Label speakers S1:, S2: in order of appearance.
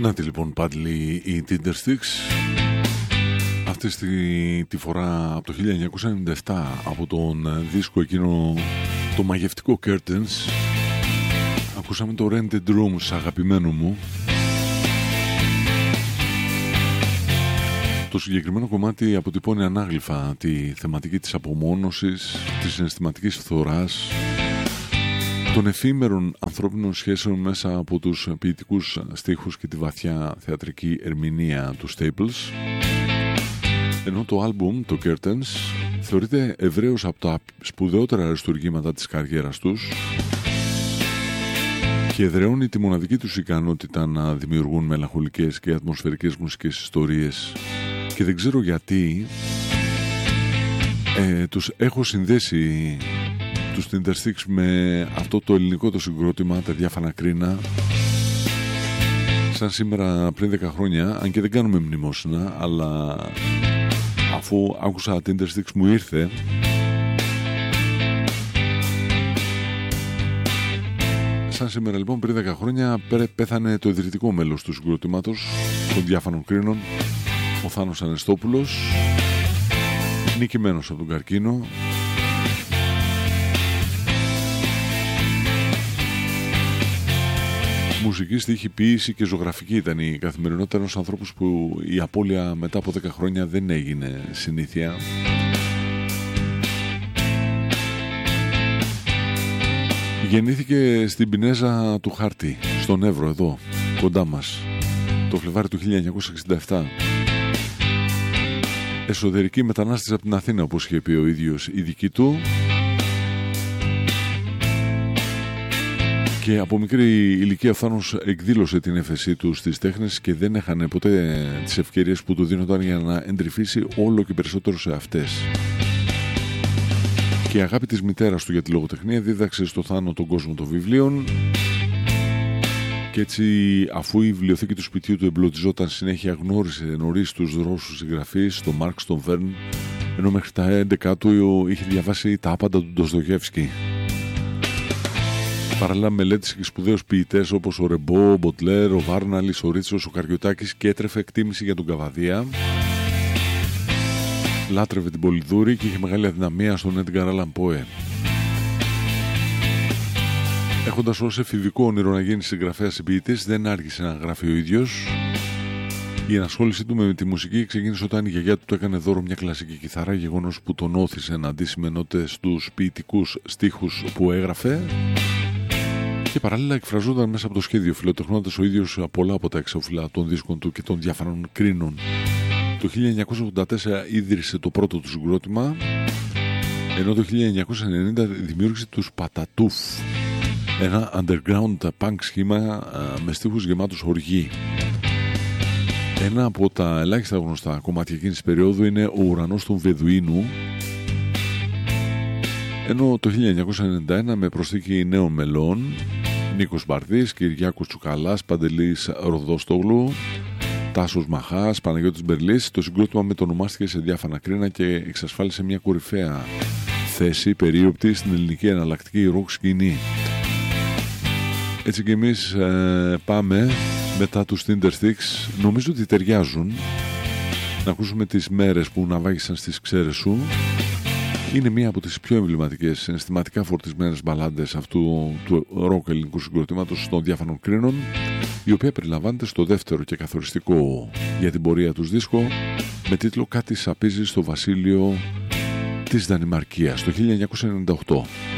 S1: Να τη λοιπόν πάλι η Tindersticks. Αυτή τη φορά από το 1997, από τον δίσκο εκείνο το μαγευτικό Curtains, ακούσαμε το Rented Rooms, αγαπημένο μου. Το συγκεκριμένο κομμάτι αποτυπώνει ανάγλυφα τη θεματική της απομόνωσης, της συναισθηματικής φθοράς, των εφήμερων ανθρώπινων σχέσεων μέσα από τους ποιητικούς στίχους και τη βαθιά θεατρική ερμηνεία του Staples. Ενώ το άλμπουμ, το Curtains, θεωρείται ευρέως από τα σπουδαιότερα αριστουργήματα της καριέρας τους και εδραιώνει τη μοναδική τους ικανότητα να δημιουργούν μελαγχολικές και ατμοσφαιρικές μουσικές ιστορίες. Και δεν ξέρω γιατί τους έχω συνδέσει τους Tindersticks με αυτό το ελληνικό το συγκρότημα, τα διάφανα κρίνα, σαν σήμερα πριν 10 χρόνια, αν και δεν κάνουμε μνημόσυνα, αλλά αφού άκουσα Tindersticks μου ήρθε σαν σήμερα λοιπόν πριν 10 χρόνια πέθανε το ιδρυτικό μέλος του συγκροτήματος των διάφανων κρίνων, ο Θάνος Ανεστόπουλος, νικημένος από τον καρκίνο. Μουσική, στίχη, ποίηση και ζωγραφική ήταν η καθημερινότητα ενός ανθρώπου που η απώλεια μετά από 10 χρόνια δεν έγινε συνήθεια. Γεννήθηκε στην Πινέζα του Χάρτη, στον Εύρο εδώ, κοντά μας, το Φλεβάρι του 1967. Εσωτερική μετανάστης από την Αθήνα, όπως είχε πει ο ίδιος η δική του. Και από μικρή ηλικία ο Θάνος εκδήλωσε την έφεσή του στις τέχνες και δεν έχανε ποτέ τις ευκαιρίες που του δίνονταν για να εντρυφήσει όλο και περισσότερο σε αυτές. Και η αγάπη της μητέρας του για τη λογοτεχνία δίδαξε στο Θάνο τον κόσμο των βιβλίων. Και έτσι, αφού η βιβλιοθήκη του σπιτιού του εμπλωτιζόταν συνέχεια, γνώρισε νωρίς τους Ρώσους συγγραφείς, τον Μάρξ, τον Βέρν, ενώ μέχρι τα 11 του είχε διαβάσει τα άπαντα του Ντοστογεύσκη. Παράλληλα μελέτησε και σπουδαίους ποιητές όπως ο Ρεμπό, ο Μποτλέρ, ο Βάρναλης, ο Ρίτσος, ο Καριωτάκης και έτρεφε εκτίμηση για τον Καβαδία. Λάτρευε την Πολυδούρη και είχε μεγάλη αδυναμία στον Έντγκαρ Άλαν Πόε. Έχοντας ως εφηβικό όνειρο να γίνει συγγραφέας ποιητής, δεν άργησε να γράφει ο ίδιος. Η ενασχόλησή του με τη μουσική ξεκίνησε όταν η γιαγιά του έκανε δώρο μια κλασική κιθάρα, γεγονός που τον όθησε να αντίσει νότες στους ποιητικούς στίχους που έγραφε. Και παράλληλα εκφραζόταν μέσα από το σχέδιο, φιλοτεχνώντας ο ίδιος πολλά από τα εξώφυλλα των δίσκων του και των διάφανων κρίνων. Το 1984 ίδρυσε το πρώτο του συγκρότημα, ενώ το 1990 δημιούργησε τους Πατατούφ, ένα underground punk σχήμα με στίχους γεμάτους οργή. Ένα από τα ελάχιστα γνωστά κομμάτια εκείνης της περίοδου είναι ο Ουρανός των Βεδουίνου, ενώ το 1991 με προσθήκη νέων μελών, Νίκος Μπαρδής, Κυριάκος Τσουκαλάς, Παντελής Ροδόστογλου, Τάσος Μαχάς, Παναγιώτης Μπερλής, το συγκρότημα μετονομάστηκε σε διάφανα κρίνα και εξασφάλισε μια κορυφαία θέση περίοπτη στην ελληνική εναλλακτική ροκ σκηνή. Έτσι και εμείς πάμε μετά τους Tindersticks, νομίζω ότι ταιριάζουν, να ακούσουμε τις μέρες που ναυάγησαν στις ξέρες σου. Είναι μία από τις πιο εμβληματικές, συναισθηματικά φορτισμένες μπαλάντες αυτού του ροκ ελληνικού συγκροτήματος των διάφανων κρίνων, η οποία περιλαμβάνεται στο δεύτερο και καθοριστικό για την πορεία τους δίσκο, με τίτλο «Κάτι σαπίζει στο βασίλειο της Δανημαρκίας» το 1998.